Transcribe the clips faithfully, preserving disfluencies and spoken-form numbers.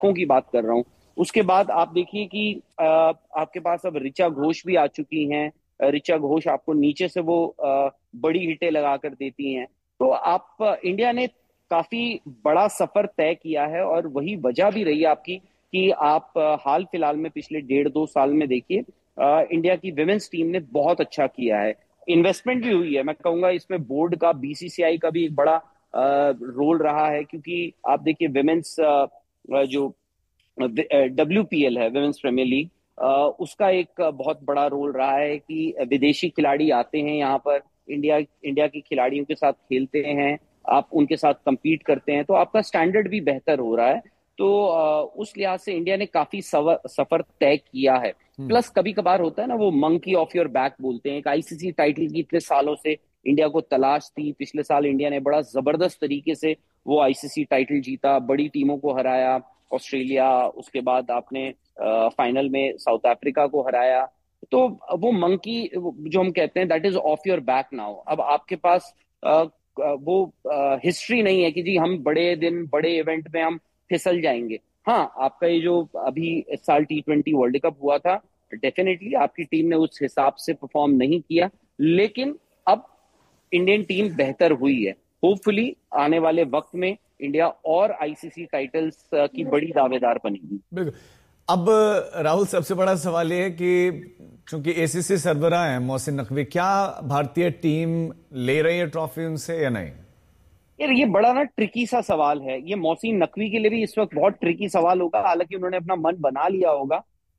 दशकों की बात कर रहा हूँ। उसके बाद आप देखिए कि अ, आपके पास अब ऋचा घोष भी आ चुकी हैं। अ, ऋचा घोष आपको नीचे से वो अ, बड़ी हिटें लगा कर देती हैं। तो आप अ, इंडिया ने काफी बड़ा सफर तय किया है, और वही वजह भी रही है आपकी कि आप अ, हाल फिलहाल में पिछले डेढ़ दो साल में देखिए, अ, इंडिया की विमेन्स टीम ने बहुत अच्छा किया है। इन्वेस्टमेंट भी हुई है, मैं कहूंगा इसमें बोर्ड का, बीसीसीआई का भी एक बड़ा रोल रहा है, क्योंकि आप देखिए विमेन्स जो डब्ल्यू पी एल है, विमेन्स प्रीमियर लीग, उसका एक बहुत बड़ा रोल रहा है कि विदेशी खिलाड़ी आते हैं यहाँ पर, इंडिया इंडिया के खिलाड़ियों के साथ खेलते हैं, आप उनके साथ compete करते हैं, तो आपका स्टैंडर्ड भी बेहतर हो रहा है। तो अ, उस लिहाज से इंडिया ने काफी सवर, सफर तय किया है। हम्म। प्लस कभी कभार होता है ना, वो मंकी ऑफ योर बैक बोलते हैं, एक आईसीसी टाइटल की इतने सालों से इंडिया को तलाश थी। पिछले साल इंडिया ने बड़ा जबरदस्त तरीके से वो आईसीसी टाइटल जीता, बड़ी टीमों को हराया, ऑस्ट्रेलिया, उसके बाद आपने फाइनल में साउथ अफ्रीका को हराया। तो वो मंकी जो हम कहते हैं, that is of your back now. अब आपके पास अ, वो हिस्ट्री नहीं है कि जी हम बड़े दिन बड़े इवेंट में हम फिसल जाएंगे। हाँ, आपका ये जो अभी इस साल टी ट्वेंटी वर्ल्ड कप हुआ था, डेफिनेटली आपकी टीम ने उस हिसाब से परफॉर्म नहीं किया, लेकिन अब इंडियन टीम बेहतर हुई है। होपफुली आने वाले वक्त में इंडिया और आईसीसी टाइटल्स की बड़ी दावेदार बनेगी। बिल्कुल। अब राहुल, सबसे बड़ा सवाल ये है कि चूंकि एसीसी सरबराह हैं मोहसिन नकवी, क्या भारतीय टीम ले रही है ट्रॉफी उनसे या नहीं? यार ये बड़ा ना ट्रिकी सा सवाल है, ये मोहसिन नकवी के लिए भी इस वक्त बहुत ट्रिकी सवाल होगा। हालांकि उन्होंने अपना मन बना लिया होगा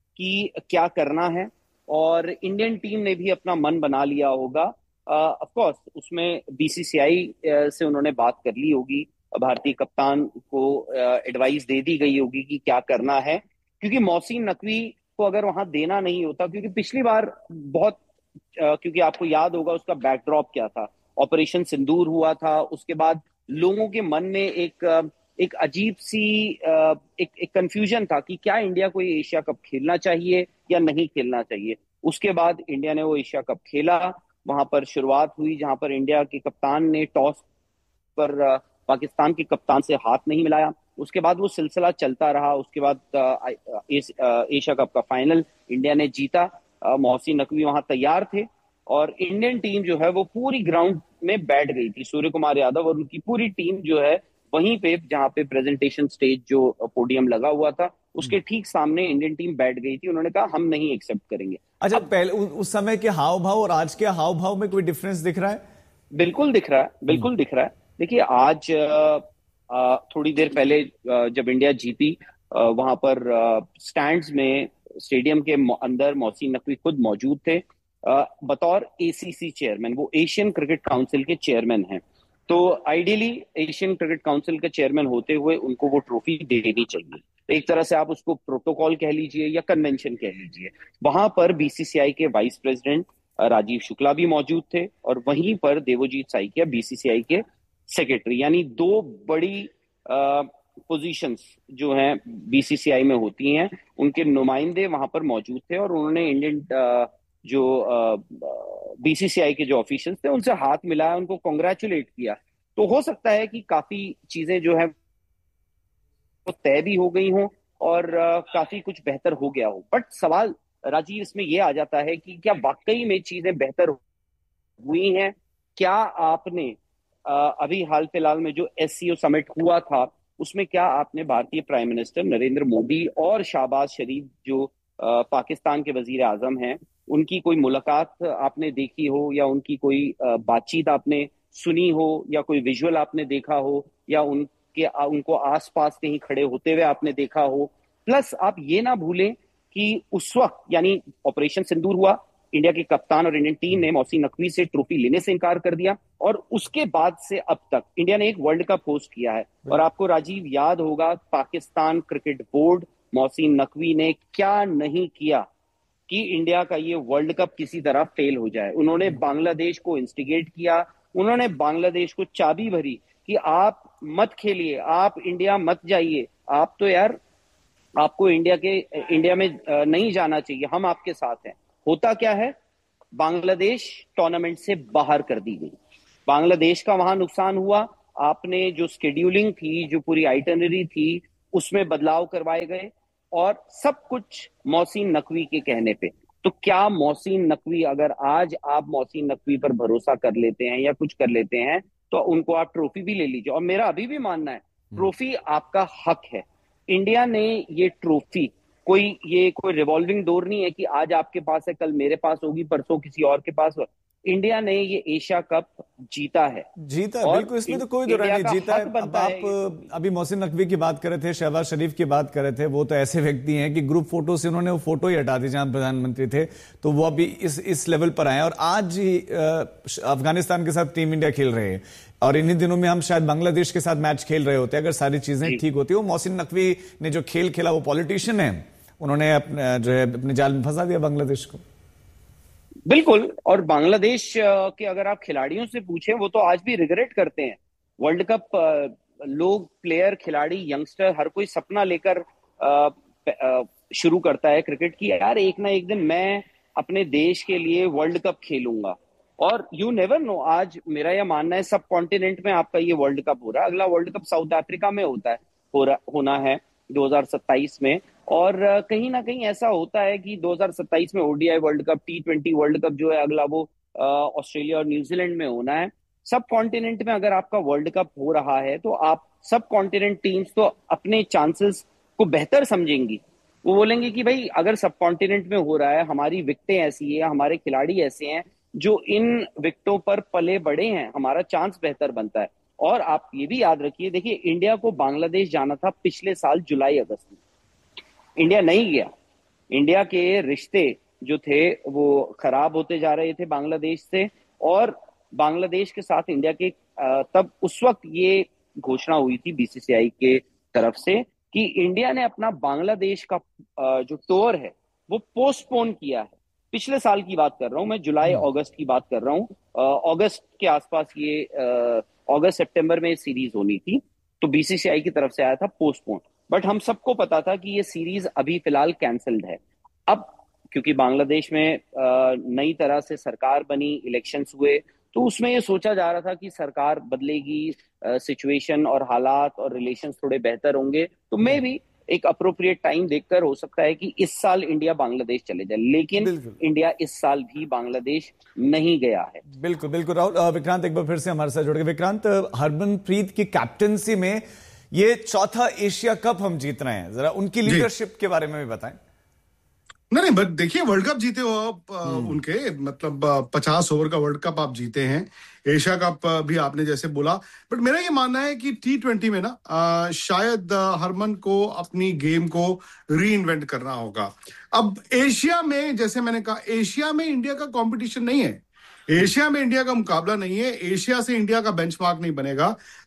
कि क्या करना है, और इंडियन टीम ने भी अपना मन बना लिया होगा। ऑफ कोर्स उसमें बीसीसीआई से उन्होंने बात कर ली होगी, भारतीय कप्तान को एडवाइस दे दी गई होगी कि क्या करना है, क्योंकि मोहसिन नकवी को अगर वहां देना नहीं होता, क्योंकि पिछली बार बहुत अ, क्योंकि आपको याद होगा उसका बैकड्रॉप क्या था, ऑपरेशन सिंदूर हुआ था। उसके बाद लोगों के मन में एक अ, एक अजीब सी अ, एक एक कंफ्यूजन था कि क्या इंडिया को ये एशिया कप खेलना चाहिए या नहीं खेलना चाहिए। उसके बाद इंडिया ने वो एशिया कप खेला। वहां पर शुरुआत हुई जहां पर इंडिया के कप्तान ने टॉस पर अ, पाकिस्तान के कप्तान से हाथ नहीं मिलाया। उसके बाद वो सिलसिला चलता रहा। उसके बाद अ, अ, एस- अ, एशिया कप का फाइनल इंडिया ने जीता। अ, मोहसिन नकवी वहां तैयार थे, और इंडियन टीम जो है वो पूरी ग्राउंड में बैठ गई थी। सूर्य कुमार यादव और उनकी पूरी टीम जो है वहीं पे, जहाँ पे प्रेजेंटेशन स्टेज जो पोडियम लगा हुआ था उसके ठीक सामने इंडियन टीम बैठ गई थी। उन्होंने कहा हम नहीं एक्सेप्ट करेंगे। अच्छा, अब पहले उ, उस समय के हाव भाव और आज के हाव भाव में कोई डिफरेंस दिख रहा है? बिल्कुल दिख रहा है, हम्म। बिल्कुल दिख रहा है। देखिए आज अ, अ, थोड़ी देर पहले अ, जब इंडिया जीती, वहां पर स्टैंड्स में, स्टेडियम के मो- अंदर मोहसिन नकवी खुद मौजूद थे, अ, बतौर एसीसी चेयरमैन। वो एशियन क्रिकेट काउंसिल के चेयरमैन हैं। तो आइडियली एशियन क्रिकेट काउंसिल के चेयरमैन होते हुए उनको वो ट्रॉफी देनी चाहिए। एक तरह से आप उसको प्रोटोकॉल कह लीजिए या कन्वेंशन कह लीजिए। वहां पर बीसीसीआई के वाइस प्रेसिडेंट राजीव शुक्ला भी मौजूद थे, और वहीं पर देवोजीत साइकिया बीसीसीआई के सेक्रेटरी, यानी दो बड़ी पोजीशंस जो हैं बीसीसीआई में होती हैं, उनके नुमाइंदे वहां पर मौजूद थे। और उन्होंने इंडियन अ, जो बीसीसीआई के जो ऑफिशियल्स थे उनसे हाथ मिलाया, उनको कॉन्ग्रेचुलेट किया। तो हो सकता है कि काफी चीजें जो है वो तय भी हो गई हों, और अ, काफी कुछ बेहतर हो गया हो। बट सवाल राजीव इसमें ये आ जाता है कि क्या वाकई में चीजें बेहतर हुई हैं? क्या आपने अ, अभी हाल फिलहाल में जो एस सी ओ समिट हुआ था, उसमें क्या आपने भारतीय प्राइम मिनिस्टर नरेंद्र मोदी और शाहबाज शरीफ जो अ, पाकिस्तान के वजीर आजम हैं, उनकी कोई मुलाकात आपने देखी हो, या उनकी कोई अ, बातचीत आपने सुनी हो, या कोई विजुअल आपने देखा हो, या उनके उनको आसपास कहीं खड़े होते हुए आपने देखा हो? प्लस आप ये ना भूलें कि उस वक्त, यानी ऑपरेशन सिंदूर हुआ, इंडिया के कप्तान और इंडियन टीम ने मोहसिन नकवी से ट्रॉफी लेने से इनकार कर दिया, और उसके बाद से अब तक इंडिया ने एक वर्ल्ड कप होस्ट किया है। और बिल्कुल। आपको राजीव याद होगा, पाकिस्तान क्रिकेट बोर्ड, मोहसिन नकवी ने क्या नहीं किया कि इंडिया का ये वर्ल्ड कप किसी तरह फेल हो जाए। उन्होंने बांग्लादेश को इंस्टिगेट किया, उन्होंने बांग्लादेश को चाबी भरी कि आप मत खेलिए, आप इंडिया मत जाइए, आप तो यार, आपको इंडिया के इंडिया में अ, नहीं जाना चाहिए, हम आपके साथ हैं। होता क्या है, बांग्लादेश टूर्नामेंट से बाहर कर दी गई। बांग्लादेश का वहां नुकसान हुआ। आपने जो स्केड्यूलिंग थी, जो पूरी आइटनरी थी, उसमें बदलाव करवाए गए और सब कुछ मोहसिन नकवी के कहने पे। तो क्या मोहसिन नकवी, अगर आज आप मोहसिन नकवी पर भरोसा कर लेते हैं या कुछ कर लेते हैं तो उनको आप ट्रॉफी भी ले लीजिए। और मेरा अभी भी मानना है ट्रॉफी आपका हक है। इंडिया ने ये ट्रॉफी, कोई ये कोई रिवॉल्विंग डोर नहीं है कि आज आपके पास है कल मेरे पास होगी परसों किसी और के पास हो। इंडिया ने ये एशिया कप जीता है, जीता है, बिल्कुल, इसमें तो कोई दो राय नहीं, जीता है। अब आप अभी मोहसिन नकवी की बात कर रहे थे, शहबाज शरीफ की बात कर रहे थे, वो तो ऐसे व्यक्ति हैं कि ग्रुप फोटो से उन्होंने वो फोटो ही हटा दी जहां प्रधानमंत्री थे, तो वो अभी इस इस लेवल पर आए और आज ही अफगानिस्तान के साथ टीम इंडिया खेल रहे हैं और इन्हीं दिनों में हम शायद बांग्लादेश के साथ मैच खेल रहे होते अगर सारी चीजें ठीक होती। वो मोहसिन नकवी ने जो खेल खेला, वो पॉलिटिशियन है, उन्होंने अपने जो है अपने जाल में फंसा दिया बांग्लादेश को। बिल्कुल, और बांग्लादेश के अगर आप खिलाड़ियों से पूछें वो तो आज भी रिग्रेट करते हैं। वर्ल्ड कप लोग, प्लेयर, खिलाड़ी, यंगस्टर, हर कोई सपना लेकर शुरू करता है क्रिकेट की, यार एक ना एक दिन मैं अपने देश के लिए वर्ल्ड कप खेलूंगा। और यू नेवर नो, आज मेरा यह मानना है सब कॉन्टिनेंट में आपका ये वर्ल्ड कप हो रहा है। अगला वर्ल्ड कप साउथ अफ्रीका में होता है हो रहा होना है दो हज़ार सत्ताईस में, और कहीं ना कहीं ऐसा होता है कि दो हज़ार सत्ताईस में ODI world cup, T twenty world cup जो है अगला वो ऑस्ट्रेलिया और न्यूजीलैंड में होना है। सब कॉन्टिनेंट में अगर आपका वर्ल्ड कप हो रहा है तो आप सब कॉन्टिनेंट टीम्स तो अपने चांसेस को बेहतर समझेंगी। वो बोलेंगे कि भाई अगर सब कॉन्टिनेंट में हो रहा है, हमारी विकेटें ऐसी है, हमारे खिलाड़ी ऐसे हैं जो इन विकेटों पर पले बड़े हैं, हमारा चांस बेहतर बनता है। और आप ये भी याद रखिए, देखिए इंडिया को बांग्लादेश जाना था पिछले साल जुलाई अगस्त में, इंडिया नहीं गया। इंडिया के रिश्ते जो थे वो खराब होते जा रहे थे बांग्लादेश से, और बांग्लादेश के साथ इंडिया के तब उस वक्त ये घोषणा हुई थी बीसीसीआई के तरफ से कि इंडिया ने अपना बांग्लादेश का जो टूर है वो पोस्टपोन किया है। पिछले साल की बात कर रहा हूं मैं, जुलाई अगस्त की बात कर रहा हूं। अगस्त के आसपास ये अगस्त सितंबर में सीरीज होनी थी, तो बीसीसीआई की तरफ से आया था पोस्टपोन। बट हम सबको पता था कि ये सीरीज अभी फिलहाल कैंसल्ड है। अब क्योंकि बांग्लादेश में नई तरह से सरकार बनी, इलेक्शंस हुए, तो उसमें ये सोचा जा रहा था कि सरकार बदलेगी, सिचुएशन और हालात और रिलेशंस थोड़े बेहतर होंगे, तो मे भी एक अप्रोप्रिएट टाइम देखकर हो सकता है कि इस साल इंडिया बांग्लादेश चले जाए। लेकिन इंडिया इस साल भी बांग्लादेश नहीं गया है। बिल्कुल बिल्कुल राहुल। विक्रांत एक बार फिर से हमारे साथ जुड़ गए। विक्रांत, हरमनप्रीत की कैप्टनसी में ये चौथा एशिया कप हम जीत रहे हैं, जरा उनकी लीडरशिप के बारे में भी बताएं। नहीं नहीं, बट देखिए वर्ल्ड कप जीते हो आप, उनके मतलब पचास ओवर का वर्ल्ड कप आप जीते हैं, एशिया कप भी आपने जैसे बोला। बट मेरा ये मानना है कि टी ट्वेंटी में ना आ, शायद हरमन को अपनी गेम को री इन्वेंट करना होगा। अब एशिया में, जैसे मैंने कहा, एशिया में इंडिया का कंपटीशन नहीं है, एशिया में इंडिया का मुकाबला नहीं है, एशिया से इंडिया का बेंचमार्क नहीं बनेगा।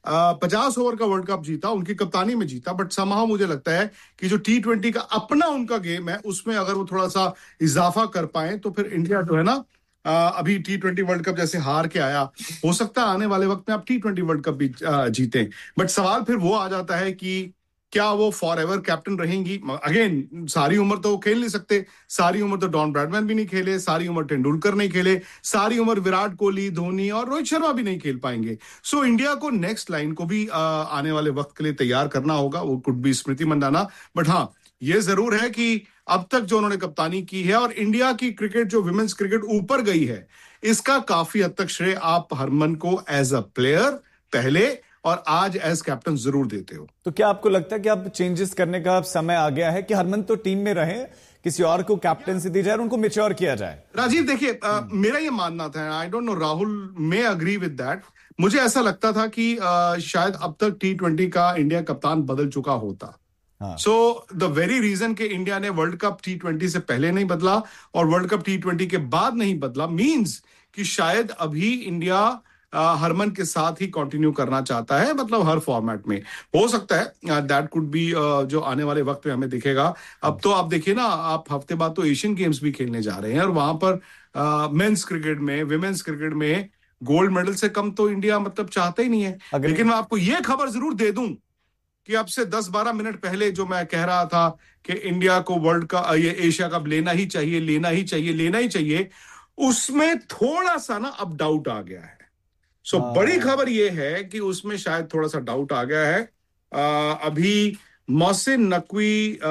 पचास ओवर का वर्ल्ड कप जीता, उनकी कप्तानी में जीता, बट समहाउ मुझे लगता है कि जो टी ट्वेंटी का अपना उनका गेम है उसमें अगर वो थोड़ा सा इजाफा कर पाए तो फिर इंडिया जो है ना, आ, अभी टी ट्वेंटी वर्ल्ड कप जैसे हार के आया, हो सकता है आने वाले वक्त में आप टी ट्वेंटी वर्ल्ड कप भी जीते। बट सवाल फिर वो आ जाता है कि क्या वो फॉर एवर कैप्टन रहेंगी? अगेन, सारी उम्र तो वो खेल नहीं सकते, सारी उम्र तो डॉन ब्रैडमैन भी नहीं खेले, सारी उम्र तेंदुलकर नहीं खेले, सारी उम्र विराट कोहली, धोनी और रोहित शर्मा भी नहीं खेल पाएंगे। सो so, इंडिया को नेक्स्ट लाइन को भी आ, आने वाले वक्त के लिए तैयार करना होगा। वो कुड भी स्मृति मंदाना, बट हाँ ये जरूर है कि अब तक जो उन्होंने कप्तानी की है और इंडिया की क्रिकेट जो विमेंस क्रिकेट ऊपर गई है, इसका काफी हद तक श्रेय आप हरमन को एज अ प्लेयर पहले और आज एज कैप्टन जरूर देते हो। तो क्या आपको लगता है कि अब चेंजेस करने का समय आ गया है कि हरमन तो टीम में रहे, किसी और को कैप्टनसी दी जाए और उनको मैच्योर किया जाए? राजीव देखिए, मेरा ये मानना था, I don't know Rahul may agree with that, मुझे ऐसा लगता था कि आ, शायद अब तक टी ट्वेंटी का इंडिया कप्तान बदल चुका होता। सो द वेरी रीजन कि इंडिया ने वर्ल्ड कप टी ट्वेंटी से पहले नहीं बदला और वर्ल्ड कप टी ट्वेंटी के बाद नहीं बदला, मींस कि शायद अभी इंडिया हरमन के साथ ही कंटिन्यू करना चाहता है, मतलब हर फॉर्मेट में। हो सकता है दैट कुड बी जो आने वाले वक्त में हमें दिखेगा। अब तो आप देखिए ना, आप हफ्ते बाद तो एशियन गेम्स भी खेलने जा रहे हैं और वहां पर मेंस क्रिकेट में, विमेंस क्रिकेट में गोल्ड मेडल से कम तो इंडिया मतलब चाहता ही नहीं है। लेकिन मैं आपको यह खबर जरूर दे दूं कि अब से दस बारह मिनट पहले जो मैं कह रहा था कि इंडिया को वर्ल्ड का ये एशिया कप लेना ही चाहिए, लेना ही चाहिए, लेना ही चाहिए, उसमें थोड़ा सा ना अब डाउट आ गया है। सो so, बड़ी खबर यह है कि उसमें शायद थोड़ा सा डाउट आ गया है। आ, अभी मोहसिन नकवी